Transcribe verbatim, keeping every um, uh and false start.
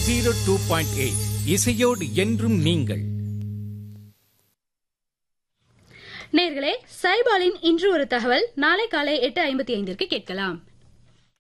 Zero two point eight இசையோடு என்றும் நீங்கள். நேயர்களே, சைபாலின் இன்று ஒரு தகவல் நாளை காலை எட்டு ஐம்பத்தி ஐந்திற்கு கேட்கலாம்.